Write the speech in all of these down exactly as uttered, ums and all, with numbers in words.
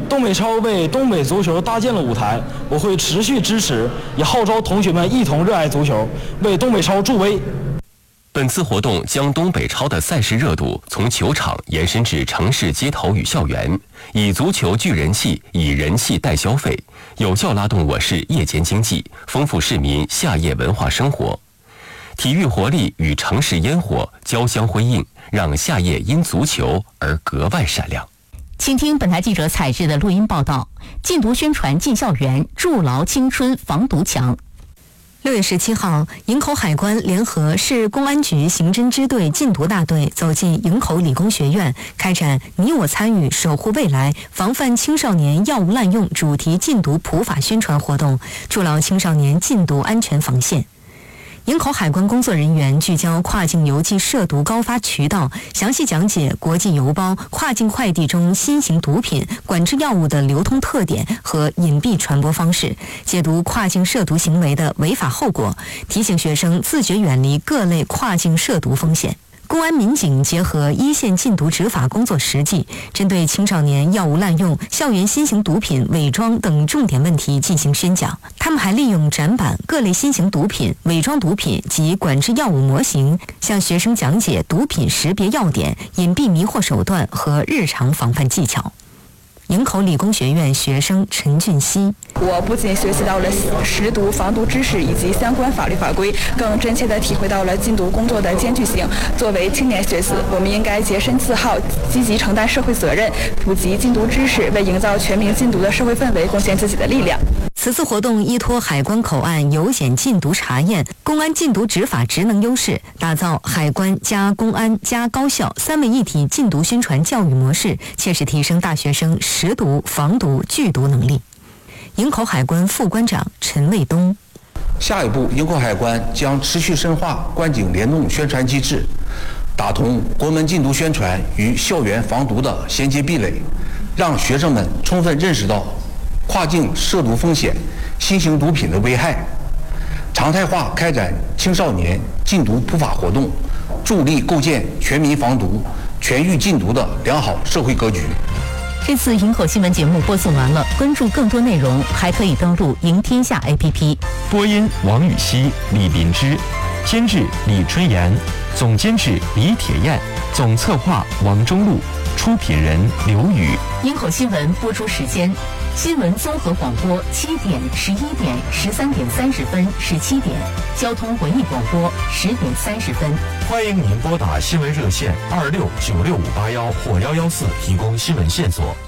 东北超为东北足球搭建了舞台，我会持续支持，也号召同学们一同热爱足球，为东北超助威。 本次活动将东北超的赛事热度从球场延伸至城市街头与校园，以足球聚人气，以人气带消费，有效拉动我市夜间经济，丰富市民夏夜文化生活。体育活力与城市烟火交相辉映，让夏夜因足球而格外闪亮。 请听本台记者采制的录音报道：禁毒宣传进校园，筑牢青春防毒墙。 六月十七号，营口海关联合市公安局刑侦支队禁毒大队走进营口理工学院，开展“你我参与，守护未来，防范青少年药物滥用”主题禁毒普法宣传活动，筑牢青少年禁毒安全防线。营口海关工作人员聚焦跨境邮寄涉毒高发渠道，详细讲解国际邮包、跨境快递中新型毒品、管制药物的流通特点和隐蔽传播方式，解读跨境涉毒行为的违法后果，提醒学生自觉远离各类跨境涉毒风险。公安民警结合一线禁毒执法工作实际，针对青少年药物滥用、校园新型毒品伪装等重点问题进行宣讲。他们还利用展板、各类新型毒品、伪装毒品及管制药物模型，向学生讲解毒品识别要点、隐蔽迷惑手段和日常防范技巧。营口理工学院学生陈俊熙： 我不仅学习到了识毒防毒知识以及相关法律法规，更真切地体会到了禁毒工作的艰巨性。作为青年学子，我们应该洁身自好，积极承担社会责任，普及禁毒知识，为营造全民禁毒的社会氛围贡献自己的力量。 此次活动依托海关口岸邮检禁毒查验、公安禁毒执法职能优势，打造海关加公安加高校三位一体禁毒宣传教育模式，切实提升大学生识毒、防毒、拒毒能力。营口海关副关长陈卫东： 下一步，营口海关将持续深化关警联动宣传机制，打通国门禁毒宣传与校园防毒的衔接壁垒，让学生们充分认识到跨境涉毒风险、新型毒品的危害，常态化开展青少年禁毒普法活动，助力构建全民防毒、全域禁毒的良好社会格局。 这次营口新闻节目播送完了，关注更多内容还可以登录赢天下 A P P。 播音王雨熙、李秉之，监制李春妍，总监制李铁燕，总策划王中路，出品人刘宇。 营口新闻播出时间：新闻综合广播七点、十一点、十三点三十分、十七点；交通文艺广播十点三十分。 欢迎您拨打新闻热线二六九六五八幺或幺幺四提供新闻线索。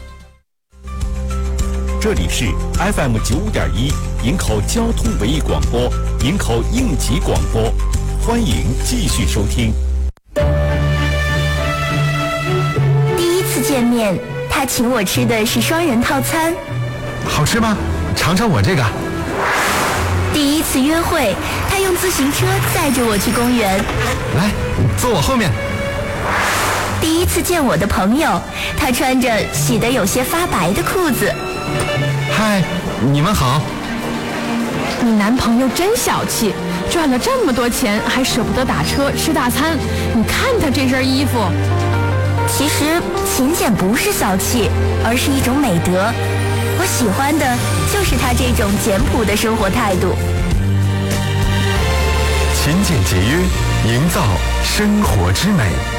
这里是 F M 九五点一营口交通文艺广播，营口应急广播，欢迎继续收听。 第一次见面，他请我吃的是双人套餐。 好吃吗？尝尝我这个。 第一次约会，他用自行车载着我去公园。 来，坐我后面。 第一次见我的朋友，他穿着洗得有些发白的裤子。 嗨，你们好。 你男朋友真小气，赚了这么多钱还舍不得打车吃大餐。你看他这身衣服。 其实勤俭不是小气，而是一种美德。我喜欢的就是他这种简朴的生活态度。 勤俭节约，营造生活之美。